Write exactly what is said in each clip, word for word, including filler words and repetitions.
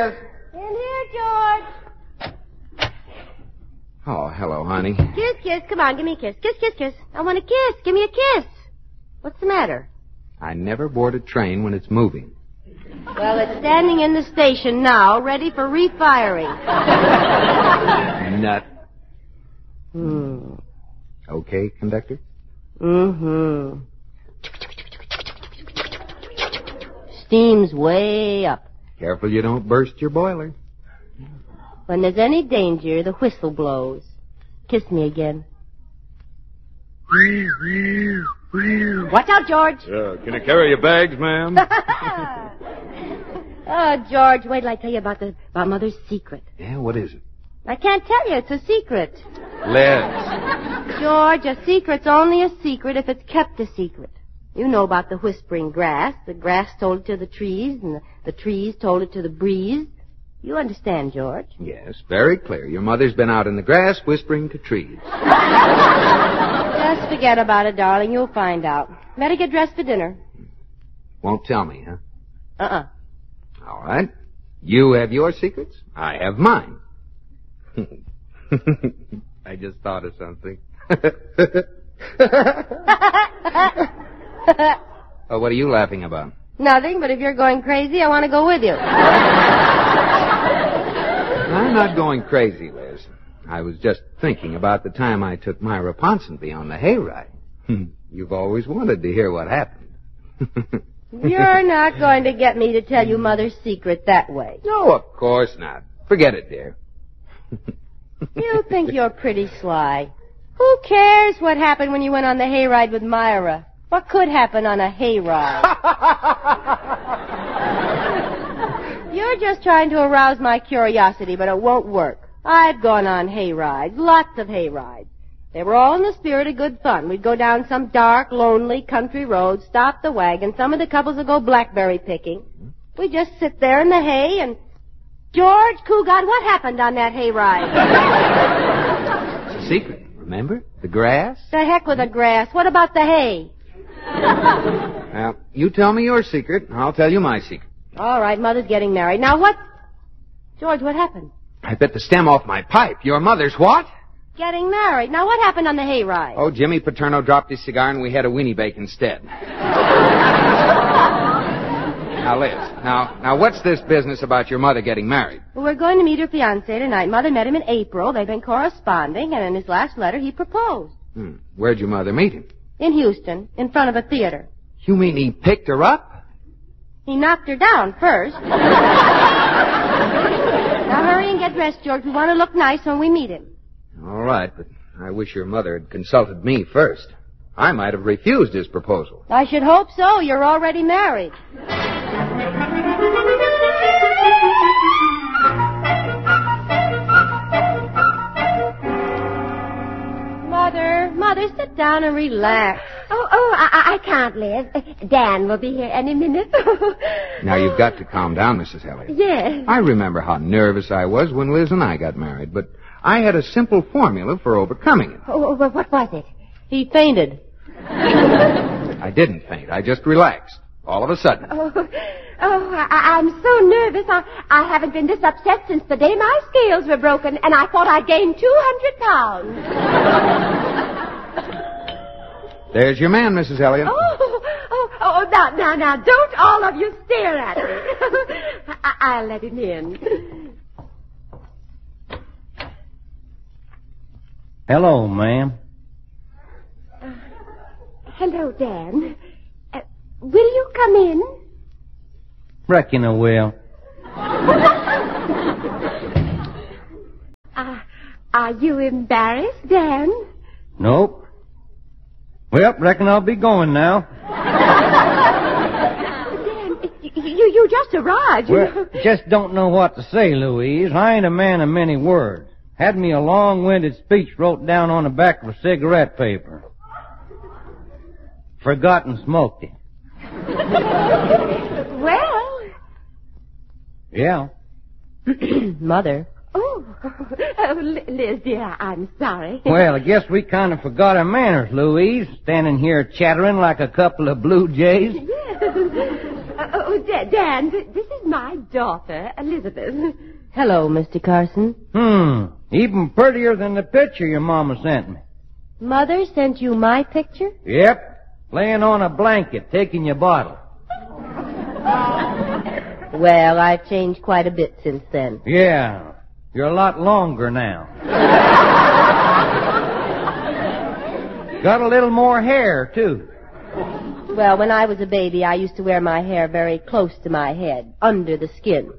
Liz. In here, George. Oh, hello, honey. Kiss, kiss. Come on, give me a kiss. Kiss, kiss, kiss. I want a kiss. Give me a kiss. What's the matter? I never board a train when it's moving. Well, it's standing in the station now, ready for refiring. Nut. Hmm. Okay, conductor? Mm-hmm. Steam's way up. Careful you don't burst your boiler. When there's any danger, the whistle blows. Kiss me again. Watch out, George. Uh, can I carry your bags, ma'am? Oh, George, wait till I tell you about the about Mother's secret. Yeah, what is it? I can't tell you. It's a secret. Liz. George, a secret's only a secret if it's kept a secret. You know about the whispering grass. The grass told it to the trees, and the, the trees told it to the breeze. You understand, George? Yes, very clear. Your mother's been out in the grass whispering to trees. Just forget about it, darling. You'll find out. Better get dressed for dinner. Won't tell me, huh? Uh-uh. All right. You have your secrets. I have mine. I just thought of something. Oh, what are you laughing about? Nothing, but if you're going crazy, I want to go with you. I'm not going crazy, Liz. I was just thinking about the time I took Myra Ponsonby on the hayride. You've always wanted to hear what happened. You're not going to get me to tell you Mother's secret that way. No, of course not. Forget it, dear. You think you're pretty sly. Who cares what happened when you went on the hayride with Myra? What could happen on a hayride? You're just trying to arouse my curiosity, but it won't work. I've gone on hayrides, lots of hayrides. They were all in the spirit of good fun. We'd go down some dark, lonely country road, stop the wagon. Some of the couples would go blackberry picking. We'd just sit there in the hay and... George Coogan, what happened on that hayride? It's a secret, remember? The grass? The heck with the grass. What about the hay? Well, you tell me your secret, and I'll tell you my secret. All right, Mother's getting married. Now what... George, what happened? I bit the stem off my pipe. Your mother's what? Getting married. Now what happened on the hayride? Oh, Jimmy Paterno dropped his cigar and we had a weenie bake instead. Now, Liz, now, now what's this business about your mother getting married? Well, we're going to meet her fiancé tonight. Mother met him in April. They've been corresponding, and in his last letter he proposed. Hmm. Where'd your mother meet him? In Houston, in front of a theater. You mean he picked her up? He knocked her down first. Now hurry and get dressed, George. We want to look nice when we meet him. All right, but I wish your mother had consulted me first. I might have refused his proposal. I should hope so. You're already married. Mother, Mother, sit down and relax. Oh, oh, I, I can't, Liz. Dan will be here any minute. Now, you've got to calm down, Missus Elliott. Yes. I remember how nervous I was when Liz and I got married, but I had a simple formula for overcoming it. Oh, what was it? He fainted. I didn't faint. I just relaxed. All of a sudden. Oh, oh I, I'm so nervous. I, I haven't been this upset since the day my scales were broken, and I thought I gained two hundred pounds. There's your man, Missus Elliott. Oh, oh, oh, now, now, now, don't all of you stare at me. I, I'll let him in. Hello, ma'am. Uh, hello, Dan. Uh, will you come in? Reckon I will. uh, are you embarrassed, Dan? Nope. Well, reckon I'll be going now. Dan, you, you just arrived. You Well, know. just don't know what to say, Louise. I ain't a man of many words. Had me a long-winded speech wrote down on the back of a cigarette paper. Forgot and smoked it. Well. Yeah. Mother. Oh, oh, Liz, dear, I'm sorry. Well, I guess we kind of forgot our manners, Louise, standing here chattering like a couple of blue jays. Yes. Uh, Uh, oh, Da- Dan, th- this is my daughter, Elizabeth. Hello, Mister Carson. Hmm. Even prettier than the picture your mama sent me. Mother sent you my picture? Yep. Laying on a blanket, taking your bottle. Well, I've changed quite a bit since then. Yeah. You're a lot longer now. Got a little more hair, too. Well, when I was a baby, I used to wear my hair very close to my head, under the skin.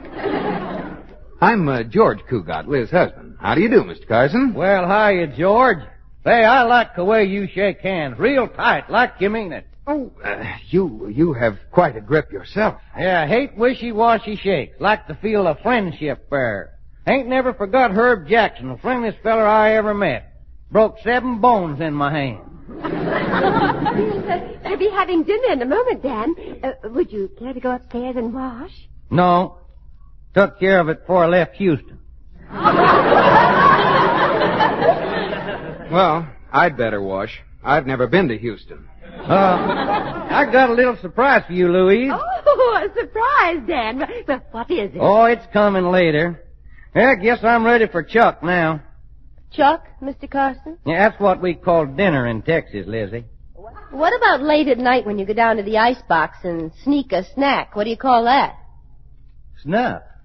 I'm uh, George Cugat, Liz's husband. How do you do, Mister Carson? Well, hiya, George. Say, I like the way you shake hands. Real tight, like you mean it. Oh, uh, you you have quite a grip yourself. Yeah, I hate wishy-washy shakes. Like to feel a friendship there. Ain't never forgot Herb Jackson, the friendliest feller I ever met. Broke seven bones in my hand. We'll, uh, we'll be having dinner in a moment, Dan. Uh, would you care to go upstairs and wash? No. Took care of it before I left Houston. Well, I'd better wash. I've never been to Houston. Uh, I got a little surprise for you, Louise. Oh, a surprise, Dan. Well, what is it? Oh, it's coming later. I guess I'm ready for Chuck now. Chuck, Mister Carson? Yeah, that's what we call dinner in Texas, Lizzie. What about late at night when you go down to the icebox and sneak a snack? What do you call that? Snuff.